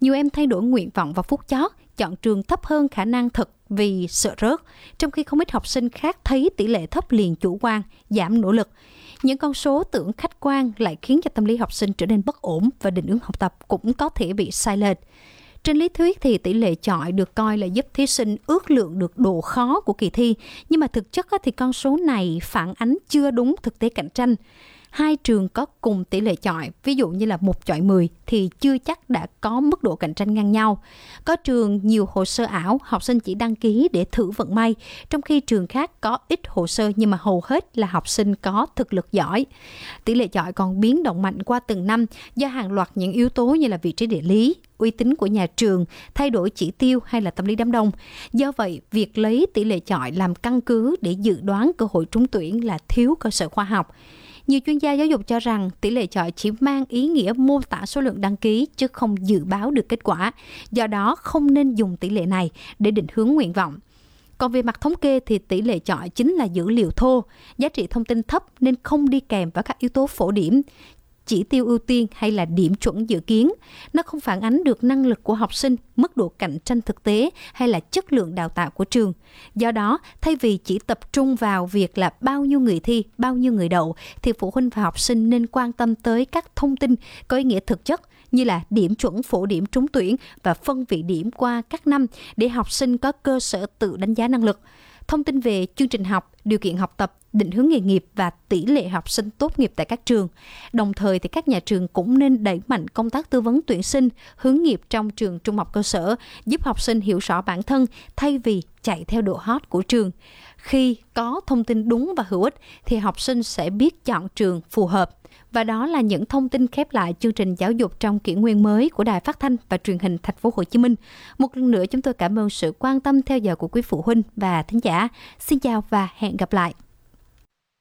Nhiều em thay đổi nguyện vọng vào phút chót, chọn trường thấp hơn khả năng thực vì sợ rớt, trong khi không ít học sinh khác thấy tỷ lệ thấp liền chủ quan, giảm nỗ lực. Những con số tưởng khách quan lại khiến cho tâm lý học sinh trở nên bất ổn và định hướng học tập cũng có thể bị sai lệch. Trên lý thuyết thì tỷ lệ chọi được coi là giúp thí sinh ước lượng được độ khó của kỳ thi, nhưng mà thực chất thì con số này phản ánh chưa đúng thực tế cạnh tranh. Hai trường có cùng tỷ lệ chọi, ví dụ như là 1 chọi 10 thì chưa chắc đã có mức độ cạnh tranh ngang nhau. Có trường nhiều hồ sơ ảo, học sinh chỉ đăng ký để thử vận may, trong khi trường khác có ít hồ sơ nhưng mà hầu hết là học sinh có thực lực giỏi. Tỷ lệ chọi còn biến động mạnh qua từng năm do hàng loạt những yếu tố như là vị trí địa lý, uy tín của nhà trường, thay đổi chỉ tiêu hay là tâm lý đám đông. Do vậy, việc lấy tỷ lệ chọi làm căn cứ để dự đoán cơ hội trúng tuyển là thiếu cơ sở khoa học. Nhiều chuyên gia giáo dục cho rằng tỷ lệ chọi chỉ mang ý nghĩa mô tả số lượng đăng ký chứ không dự báo được kết quả. Do đó, không nên dùng tỷ lệ này để định hướng nguyện vọng. Còn về mặt thống kê thì tỷ lệ chọi chính là dữ liệu thô, giá trị thông tin thấp nên không đi kèm với các yếu tố phổ điểm, chỉ tiêu ưu tiên hay là điểm chuẩn dự kiến. Nó không phản ánh được năng lực của học sinh, mức độ cạnh tranh thực tế hay là chất lượng đào tạo của trường. Do đó, thay vì chỉ tập trung vào việc là bao nhiêu người thi, bao nhiêu người đậu, thì phụ huynh và học sinh nên quan tâm tới các thông tin có ý nghĩa thực chất như là điểm chuẩn phổ điểm trúng tuyển và phân vị điểm qua các năm để học sinh có cơ sở tự đánh giá năng lực. Thông tin về chương trình học, điều kiện học tập, định hướng nghề nghiệp và tỷ lệ học sinh tốt nghiệp tại các trường. Đồng thời thì các nhà trường cũng nên đẩy mạnh công tác tư vấn tuyển sinh, hướng nghiệp trong trường trung học cơ sở, giúp học sinh hiểu rõ bản thân thay vì chạy theo độ hot của trường. Khi có thông tin đúng và hữu ích thì học sinh sẽ biết chọn trường phù hợp. Và đó là những thông tin khép lại chương trình giáo dục trong kỷ nguyên mới của Đài Phát thanh và Truyền hình Thành phố Hồ Chí Minh. Một lần nữa chúng tôi cảm ơn sự quan tâm theo dõi của quý phụ huynh và thính giả. Xin chào và hẹn gặp lại.